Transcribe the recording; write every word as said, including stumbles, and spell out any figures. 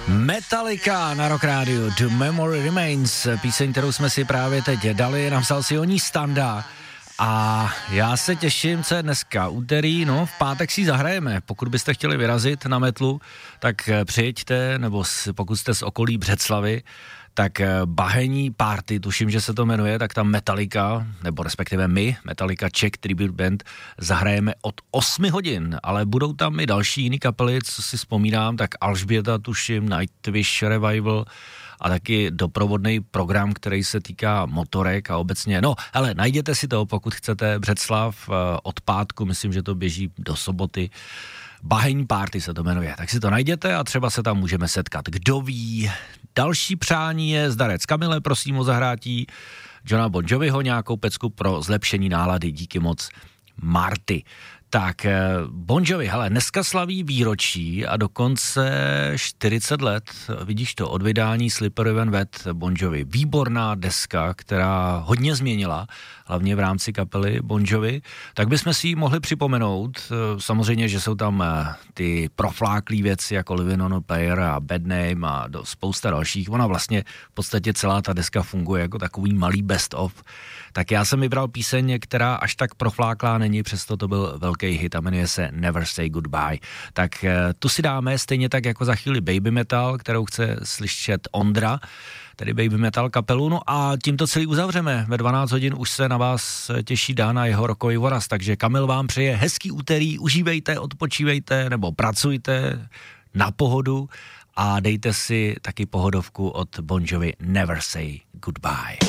Metallica na Rock Radio, The Memory Remains, píseň, kterou jsme si právě teď dali, napsal si o ní Standa a já se těším, co je dneska, úterý, no v pátek si zahrajeme, pokud byste chtěli vyrazit na metlu, tak přijeďte, nebo pokud jste z okolí Břeclavy, tak Bahení party, tuším, že se to jmenuje, tak tam Metallica, nebo respektive my, Metallica Czech Tribute Band, zahrajeme od osmi hodin, ale budou tam i další jiný kapely, co si vzpomínám, tak Alžběta, tuším, Nightwish Revival a taky doprovodný program, který se týká motorek a obecně, no, ale najděte si to, pokud chcete, Břeclav od pátku, myslím, že to běží do soboty, Bahení party se to jmenuje, tak si to najděte a třeba se tam můžeme setkat. Kdo ví, další přání je zdarec Kamile, prosím o zahrátí Johna Bon Joviho, nějakou pecku pro zlepšení nálady, díky moc Marty. Tak Bon Jovi, hele, dneska slaví výročí a dokonce čtyřicet let, vidíš to, od vydání Slippery When Wet Bon Jovi. Výborná deska, která hodně změnila, hlavně v rámci kapely Bon Jovi, tak bychom si ji mohli připomenout. Samozřejmě, že jsou tam ty profláklý věci jako Living on a Prayer a Bad Name a do, spousta dalších. Ona vlastně v podstatě celá ta deska funguje jako takový malý best of. Tak já jsem vybral píseň, která až tak profláklá není, přesto to byl velký hit a jmenuje se Never Say Goodbye. Tak tu si dáme stejně tak jako za chvíli Baby Metal, kterou chce slyšet Ondra, tedy Baby Metal kapelu. No a tímto celý uzavřeme. Ve dvanáct hodin už se na vás těší Dan a jeho rokový voraz, takže Kamil vám přeje hezký úterý, užívejte, odpočívejte nebo pracujte na pohodu a dejte si taky pohodovku od Bon Jovi Never Say Goodbye.